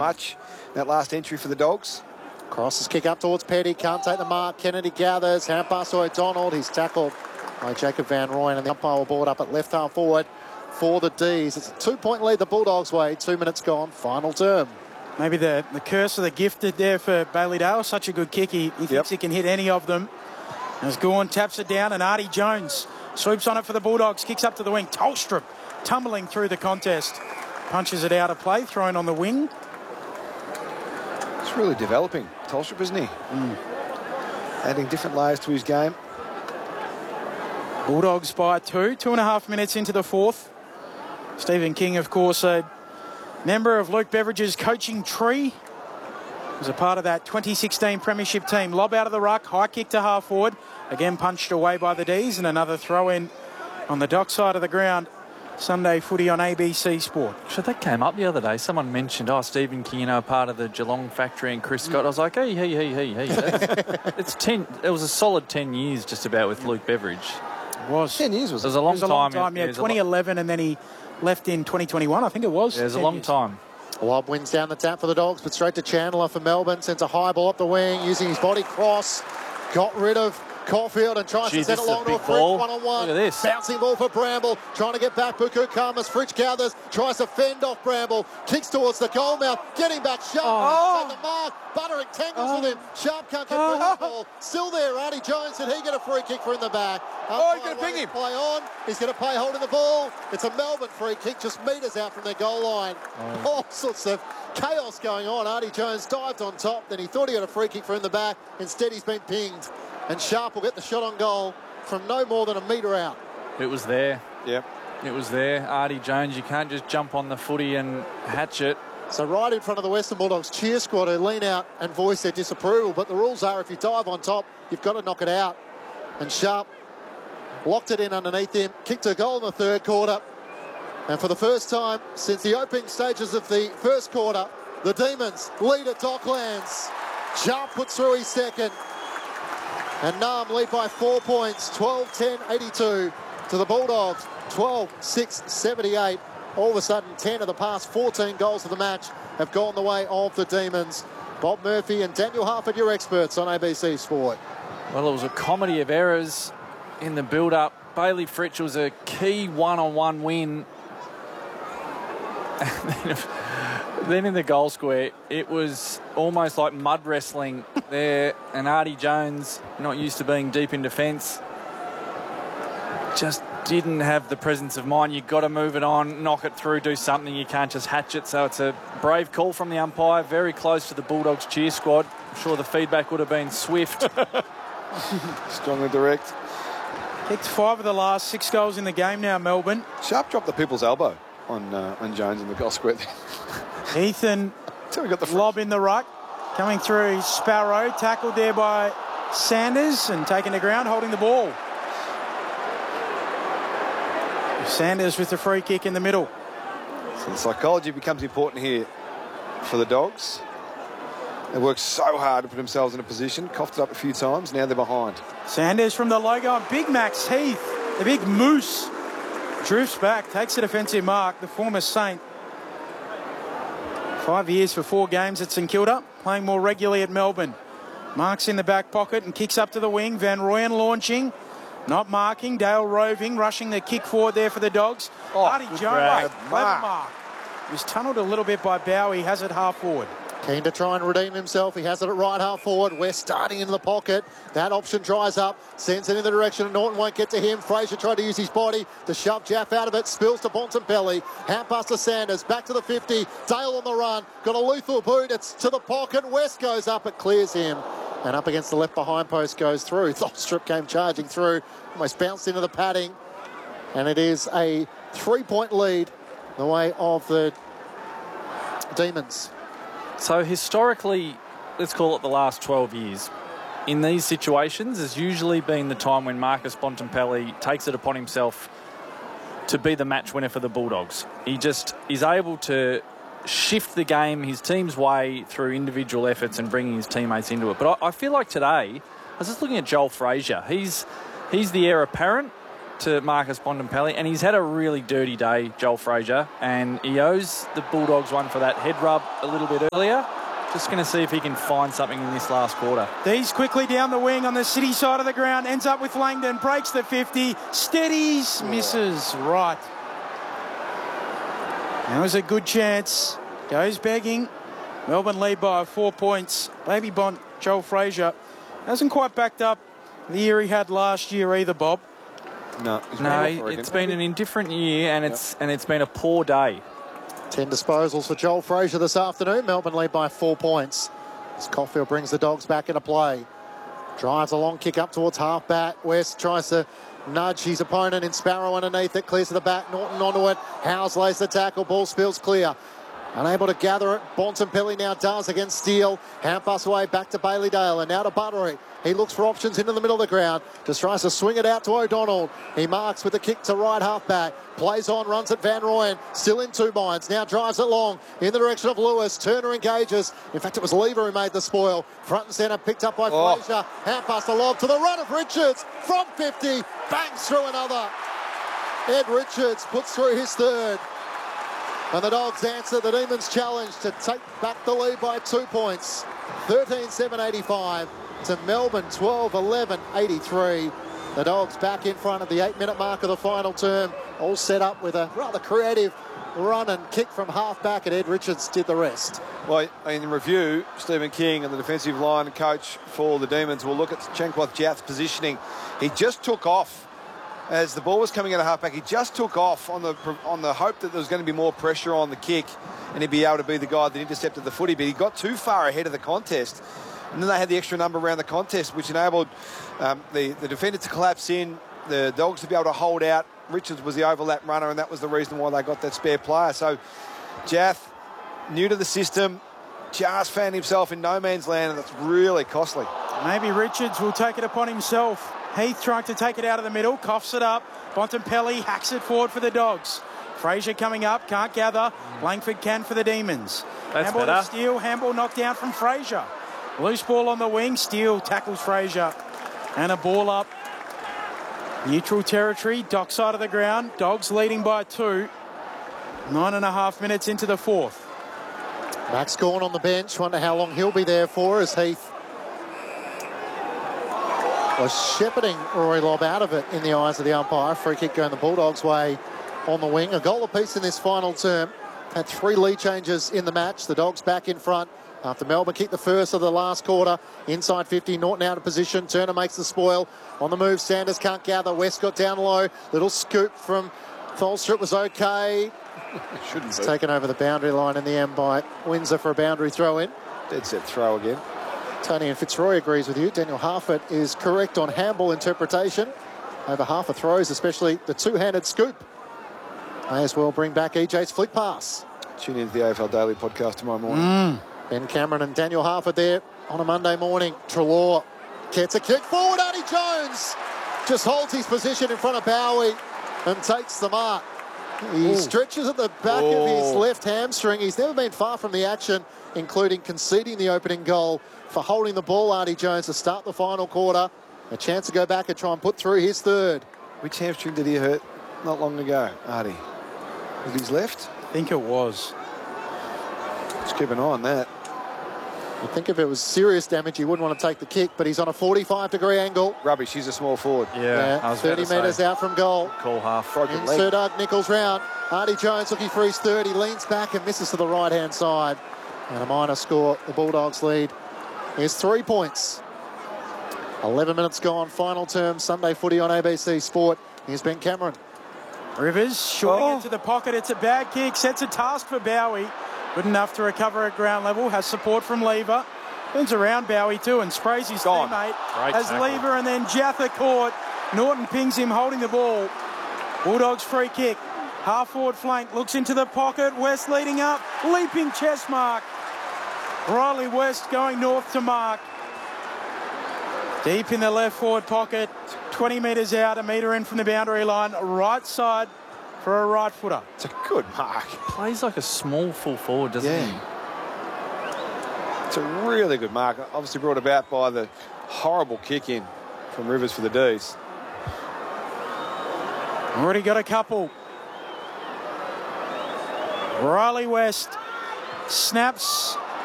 much. That last entry for the Dogs. Crosses kick up towards Petty. Can't take the mark. Kennedy gathers. Hand pass to O'Donnell. He's tackled by Jacob Van Rooyen, and the umpire will board up at left half forward for the D's. It's a 2-point lead the Bulldogs way. 2 minutes gone. Final term. Maybe the curse of the gifted there for Bailey Dale. Such a good kick. He thinks he can hit any of them. As Gawn taps it down, and Artie Jones swoops on it for the Bulldogs. Kicks up to the wing. Tolstrup tumbling through the contest. Punches it out of play. Thrown on the wing. It's really developing, Tolstrup, isn't he? Adding different layers to his game. Bulldogs by 2. 2.5 minutes into the fourth. Stephen King, of course, a member of Luke Beveridge's coaching tree. Was a part of that 2016 Premiership team. Lob out of the ruck, high kick to half forward. Again punched away by the D's, and another throw in on the dock side of the ground. Sunday footy on ABC Sport. So that came up the other day. Someone mentioned, Stephen King, part of the Geelong factory, and Chris Scott. I was like, hey. It was a solid 10 years just about with Luke Beveridge. It was. 10 years was it? It was a long time. Yeah, 2011, and then he left in 2021, I think it was. Yeah, it was a long time. Lob wins down the tap for the Dogs, but straight to Chandler for Melbourne. Sends a high ball up the wing, using his body cross. Got rid of Caulfield and tries to send it long to a Fridge one-on-one. Look at this. Bouncing ball for Bramble. Trying to get back Buku Khamis. Fridge gathers. Tries to fend off Bramble. Kicks towards the goal mouth. Getting back Sharp. Take the mark. Buttering tangles with him. Sharp can't get through the ball. Still there. Artie Jones. Did he get a free kick for in the back? He's going to ping him. Play on. He's going to play holding the ball. It's a Melbourne free kick just metres out from their goal line. All sorts of chaos going on. Artie Jones dived on top. Then he thought he got a free kick for in the back. Instead, he's been pinged. And Sharp will get the shot on goal from no more than a metre out. It was there. Yep. It was there. Artie Jones, you can't just jump on the footy and hatch it. So right in front of the Western Bulldogs cheer squad who lean out and voice their disapproval. But the rules are if you dive on top, you've got to knock it out. And Sharp locked it in underneath him, kicked a goal in the third quarter. And for the first time since the opening stages of the first quarter, the Demons lead at Docklands. Sharp puts through his second. And Nam lead by 4 points, 12-10-82 to the Bulldogs, 12-6-78. All of a sudden, 10 of the past 14 goals of the match have gone the way of the Demons. Bob Murphy and Daniel Harford, your experts on ABC Sport. Well, it was a comedy of errors in the build-up. Bailey Fritsch was a key one-on-one win. Then in the goal square, it was almost like mud wrestling there, and Artie Jones, not used to being deep in defence, just didn't have the presence of mind. You've got to move it on, knock it through, do something. You can't just hatch it. So it's a brave call from the umpire, very close to the Bulldogs cheer squad. I'm sure the feedback would have been swift. Strongly direct. Kicked 5 of the last 6 goals in the game now, Melbourne. Sharp dropped the people's elbow on Jones in the goal square. Ethan, So we got the lob in the ruck. Coming through Sparrow, tackled there by Sanders and taken to ground, holding the ball. Sanders with the free kick in the middle. So the psychology becomes important here for the Dogs. They worked so hard to put themselves in a position, coughed it up a few times, now they're behind. Sanders from the logo, and Big Max Heath, the big moose, drifts back, takes a defensive mark, the former Saint. 5 years for 4 games at St Kilda, playing more regularly at Melbourne. Marks in the back pocket and kicks up to the wing. Van Rooyen launching, not marking. Dale roving, rushing the kick forward there for the Dogs. Artie Jones, clever mark. He was tunnelled a little bit by Bowie, has it half forward. Keen to try and redeem himself. He has it at right half forward. West starting in the pocket. That option dries up. Sends it in the direction of Norton. Won't get to him. Fraser tried to use his body to shove Jaff out of it. Spills to Bontempelli. Hand pass to Sanders. Back to the 50. Dale on the run. Got a lethal boot. It's to the pocket. West goes up. It clears him. And up against the left behind post goes through. Tholstrup came charging through. Almost bounced into the padding. And it is a 3-point lead the way of the Demons. So historically, let's call it the last 12 years, in these situations has usually been the time when Marcus Bontempelli takes it upon himself to be the match winner for the Bulldogs. He just is able to shift the game his team's way through individual efforts and bringing his teammates into it. But I feel like today, I was just looking at Joel Fraser. He's the heir apparent to Marcus Bontempelli, and he's had a really dirty day, Joel Frazier, and he owes the Bulldogs one for that head rub a little bit earlier. Just going to see if he can find something in this last quarter. These quickly down the wing on the City side of the ground, ends up with Langdon, breaks the 50, steadies, misses, right. That was a good chance, goes begging. Melbourne lead by 4 points. Baby Bont, Joel Frazier, hasn't quite backed up the year he had last year either, Bob. No, it's been an indifferent year, and it's been a poor day. 10 disposals for Joel Frazier this afternoon. Melbourne lead by 4 points. As Caulfield brings the Dogs back into play. Drives a long kick up towards half-back. West tries to nudge his opponent in Sparrow underneath it. Clears to the back. Norton onto it. Howes lays the tackle. Ball spills clear. Unable to gather it. Bontempelli now does against Steele. Hand pass away back to Bailey Dale. And now to Buttery. He looks for options into the middle of the ground. Just tries to swing it out to O'Donnell. He marks with a kick to right half-back. Plays on, runs at Van Rooyen. Still in 2 minds. Now drives it long in the direction of Lewis. Turner engages. In fact, it was Lever who made the spoil. Front and centre picked up by Frazier. Hand pass the lob to the run of Richards. From 50. Bangs through another. Ed Richards puts through his third. And the Dogs answer the Demons' challenge to take back the lead by 2 points. 13-7-85 to Melbourne 12-11-83. The Dogs back in front of the 8-minute mark of the final term. All set up with a rather creative run and kick from half-back, and Ed Richards did the rest. Well, in review, Stephen King and the defensive line coach for the Demons will look at Chenkwath Jath's positioning. He just took off. As the ball was coming out of halfback, he just took off on the hope that there was going to be more pressure on the kick and he'd be able to be the guy that intercepted the footy, but he got too far ahead of the contest. And then they had the extra number around the contest, which enabled the defender to collapse in, the Dogs to be able to hold out. Richards was the overlap runner, and that was the reason why they got that spare player. So Jath, new to the system, just found himself in no man's land, and that's really costly. Maybe Richards will take it upon himself. Heath trying to take it out of the middle, coughs it up. Bontempelli hacks it forward for the Dogs. Frazier coming up, can't gather. Langford can for the Demons. That's handball better. to Steele, handball knocked down from Frazier. Loose ball on the wing, Steele tackles Frazier. And a ball up. Neutral territory, dock side of the ground. Dogs leading by 2. 9.5 minutes into the fourth. Max Gawn on the bench. Wonder how long he'll be there for as Heath was shepherding Rory Lobb out of it in the eyes of the umpire. Free kick going the Bulldogs' way on the wing. A goal apiece in this final term. Had 3 lead changes in the match. The Dogs back in front after Melbourne kicked the first of the last quarter. Inside 50, Norton out of position. Turner makes the spoil. On the move, Sanders can't gather. West got down low. Little scoop from Tholstrup was okay. Shouldn't It's taken over the boundary line in the end by Windsor for a boundary throw in. Dead set throw again. Tony and Fitzroy agrees with you. Daniel Harford is correct on handball interpretation. Over half of throws, especially the two-handed scoop. May as well bring back EJ's flick pass. Tune into the AFL Daily podcast tomorrow morning. Ben Cameron and Daniel Harford there on a Monday morning. Treloar gets a kick forward. Artie Jones just holds his position in front of Bowie and takes the mark. He stretches at the back of his left hamstring. He's never been far from the action, including conceding the opening goal for holding the ball, Artie Jones, to start the final quarter. A chance to go back and try and put through his third. Which hamstring did he hurt not long ago, Artie? Was it his left? I think it was. Let's keep an eye on that. You'd think if it was serious damage, he wouldn't want to take the kick, but he's on a 45-degree angle. Rubbish, he's a small forward. Yeah, I was 30 metres out from goal. Call half. Broken leg. Insert Doug Nichols round. Artie Jones looking for his third. He leans back and misses to the right-hand side. And a minor score. The Bulldogs lead is 3 points. 11 minutes gone. Final term. Sunday footy on ABC Sport. Here's Ben Cameron. Rivers shooting into the pocket. It's a bad kick. Sets a task for Bowie. Good enough to recover at ground level. Has support from Lever. Turns around Bowie too and sprays his teammate as Lever, and then Jatha caught. Norton pings him holding the ball. Bulldogs free kick. Half forward flank. Looks into the pocket. West leading up. Leaping chest mark. Riley West going north to mark. Deep in the left forward pocket. 20 metres out. A metre in from the boundary line. Right side for a right footer. It's a good mark. Plays like a small full forward, doesn't he? It's a really good mark. Obviously brought about by the horrible kick in from Rivers for the D's. Already got a couple. Riley West snaps